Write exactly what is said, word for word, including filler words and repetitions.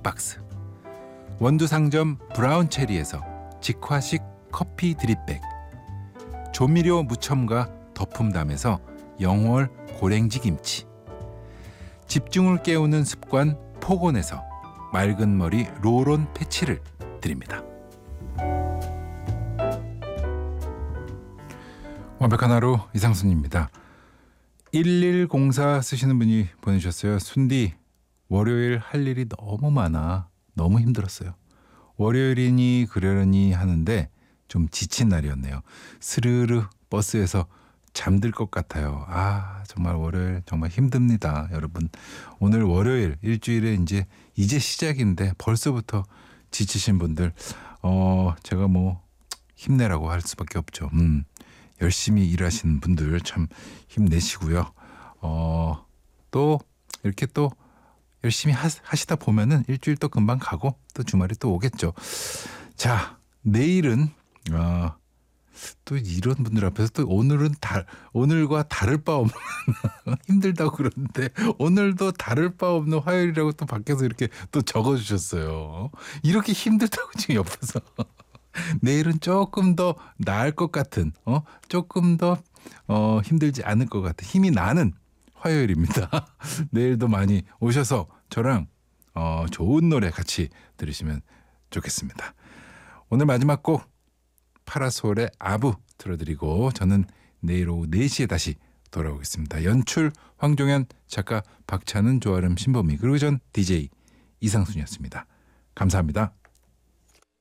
박스, 원두 상점 브라운 체리에서 직화식 커피 드립백, 조미료 무첨가 거품담에서 영월 고랭지 김치, 집중을 깨우는 습관 포곤에서 맑은 머리 롤온 패치를 드립니다. 완벽한 하루 이상순입니다. 일일공사 쓰시는 분이 보내주셨어요. 순디, 월요일 할 일이 너무 많아. 너무 힘들었어요. 월요일이니 그러려니 하는데 좀 지친 날이었네요. 스르르 버스에서 잠들 것 같아요. 아, 정말 월요일 정말 힘듭니다, 여러분. 오늘 월요일, 일주일에 이제 이제 시작인데 벌써부터 지치신 분들, 어 제가 뭐 힘내라고 할 수밖에 없죠. 음, 열심히 일하시는 분들 참 힘내시고요. 어, 또 이렇게 또 열심히 하, 하시다 보면은 일주일 또 금방 가고 또 주말이 또 오겠죠. 자, 내일은 어, 또 이런 분들 앞에서 또 오늘은 다, 오늘과 다를 바 없는 힘들다고 그러는데 오늘도 다를 바 없는 화요일이라고 또 밖에서 이렇게 또 적어주셨어요. 이렇게 힘들다고 지금 옆에서 내일은 조금 더 나을 것 같은, 어 조금 더 어, 힘들지 않을 것 같은 힘이 나는 화요일입니다. 내일도 많이 오셔서 저랑 어, 좋은 노래 같이 들으시면 좋겠습니다. 오늘 마지막 곡 파라솔의 아부 틀어드리고 저는 내일 오후 네 시에 다시 돌아오겠습니다. 연출 황종현, 작가 박찬은, 조아름, 신범희, 그리고 전 디제이 이상순이었습니다. 감사합니다.